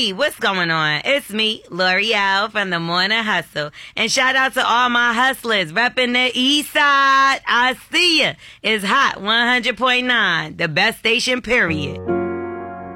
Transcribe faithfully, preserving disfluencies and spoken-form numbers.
Hey, what's going on? It's me, L'Oreal from the Morning Hustle. And shout out to all my hustlers repping the east side. I see ya. It's hot one hundred point nine, the best station, period.